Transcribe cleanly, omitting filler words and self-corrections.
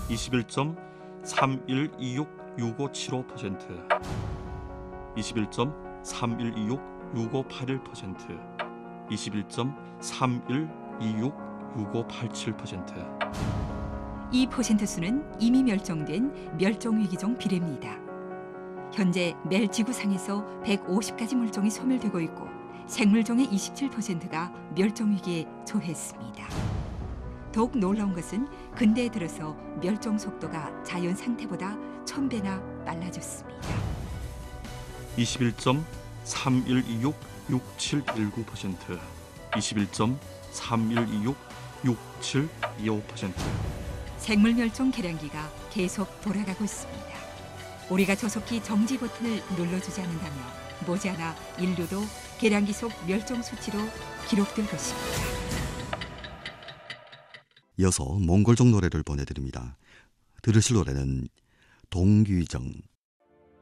21.31266575%, 21.31266581%, 21.31266587%. 이 퍼센트수는 이미 멸종된 멸종위기종 비례입니다. 현재 매일 지구상에서 150가지 물종이 소멸되고 있고 생물종의 27%가 멸종위기에 처했습니다. 더욱 놀라운 것은 근대에 들어서 멸종 속도가 자연 상태보다 1000배나 빨라졌습니다. 21.31266719%, 21.31266725%. 생물 멸종 계량기가 계속 돌아가고 있습니다. 우리가 조속히 정지 버튼을 눌러주지 않는다면 머지않아 인류도 계량기 속 멸종 수치로 기록될 것입니다. 이어서 몽골족 노래를 보내드립니다. 들으실 노래는 동귀정,